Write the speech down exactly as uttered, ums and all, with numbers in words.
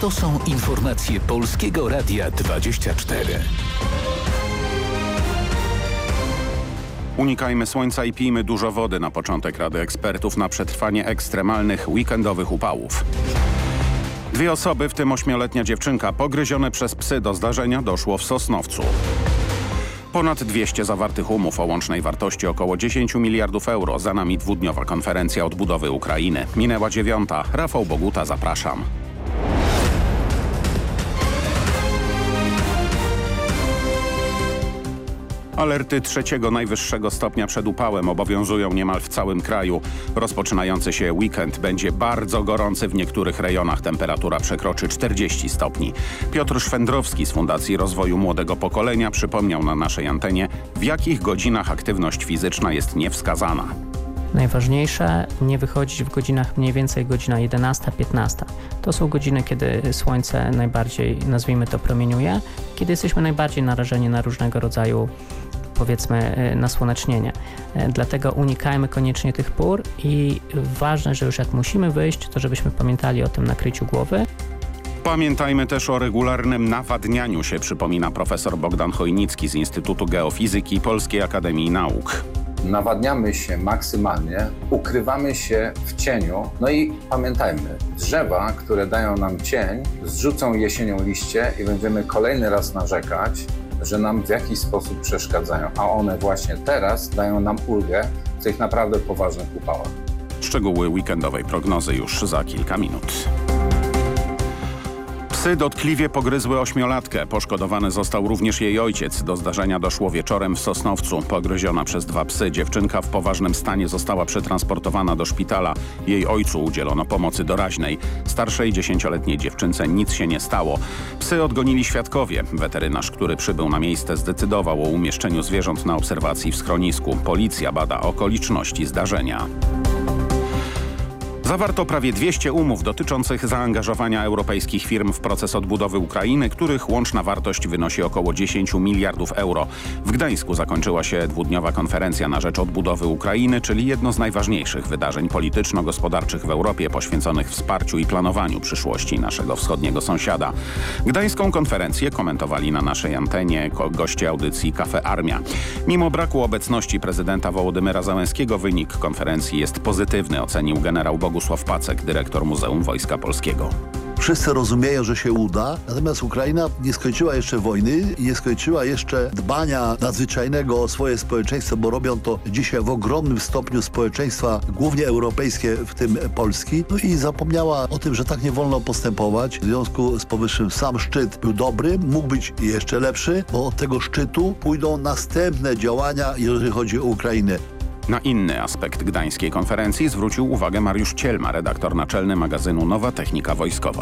To są informacje Polskiego Radia dwadzieścia cztery. Unikajmy słońca i pijmy dużo wody na początek Rady Ekspertów na przetrwanie ekstremalnych weekendowych upałów. Dwie osoby, w tym ośmioletnia dziewczynka, pogryzione przez psy. Do zdarzenia doszło w Sosnowcu. Ponad dwieście zawartych umów o łącznej wartości około dziesięć miliardów euro. Za nami dwudniowa konferencja odbudowy Ukrainy. Minęła dziewiąta. Rafał Boguta, zapraszam. Alerty trzeciego najwyższego stopnia przed upałem obowiązują niemal w całym kraju. Rozpoczynający się weekend będzie bardzo gorący. W niektórych rejonach temperatura przekroczy czterdzieści stopni. Piotr Szwendrowski z Fundacji Rozwoju Młodego Pokolenia przypomniał na naszej antenie, w jakich godzinach aktywność fizyczna jest niewskazana. Najważniejsze nie wychodzić w godzinach mniej więcej godzina jedenasta piętnasta. To są godziny, kiedy słońce najbardziej, nazwijmy to, promieniuje, kiedy jesteśmy najbardziej narażeni na różnego rodzaju, powiedzmy, nasłonecznienie. Dlatego unikajmy koniecznie tych pór i ważne, że już jak musimy wyjść, to żebyśmy pamiętali o tym nakryciu głowy. Pamiętajmy też o regularnym nawadnianiu się, przypomina profesor Bogdan Chojnicki z Instytutu Geofizyki Polskiej Akademii Nauk. Nawadniamy się maksymalnie, ukrywamy się w cieniu, no i pamiętajmy, drzewa, które dają nam cień, zrzucą jesienią liście i będziemy kolejny raz narzekać, że nam w jakiś sposób przeszkadzają, a one właśnie teraz dają nam ulgę w tych naprawdę poważnych upałach. Szczegóły weekendowej prognozy już za kilka minut. Psy dotkliwie pogryzły ośmiolatkę. Poszkodowany został również jej ojciec. Do zdarzenia doszło wieczorem w Sosnowcu. Pogryziona przez dwa psy dziewczynka w poważnym stanie została przetransportowana do szpitala. Jej ojcu udzielono pomocy doraźnej. Starszej dziesięcioletniej dziewczynce nic się nie stało. Psy odgonili świadkowie. Weterynarz, który przybył na miejsce, zdecydował o umieszczeniu zwierząt na obserwacji w schronisku. Policja bada okoliczności zdarzenia. Zawarto prawie dwieście umów dotyczących zaangażowania europejskich firm w proces odbudowy Ukrainy, których łączna wartość wynosi około dziesięć miliardów euro. W Gdańsku zakończyła się dwudniowa konferencja na rzecz odbudowy Ukrainy, czyli jedno z najważniejszych wydarzeń polityczno-gospodarczych w Europie poświęconych wsparciu i planowaniu przyszłości naszego wschodniego sąsiada. Gdańską konferencję komentowali na naszej antenie goście audycji Cafe Armia. Mimo braku obecności prezydenta Wołodymyra Zełenskiego wynik konferencji jest pozytywny, ocenił generał Bogusław Pacek, dyrektor Muzeum Wojska Polskiego. Wszyscy rozumieją, że się uda, natomiast Ukraina nie skończyła jeszcze wojny i nie skończyła jeszcze dbania nadzwyczajnego o swoje społeczeństwo, bo robią to dzisiaj w ogromnym stopniu społeczeństwa, głównie europejskie, w tym Polski. No i zapomniała o tym, że tak nie wolno postępować. W związku z powyższym sam szczyt był dobry, mógł być jeszcze lepszy, bo od tego szczytu pójdą następne działania, jeżeli chodzi o Ukrainę. Na inny aspekt gdańskiej konferencji zwrócił uwagę Mariusz Cielma, redaktor naczelny magazynu Nowa Technika Wojskowa.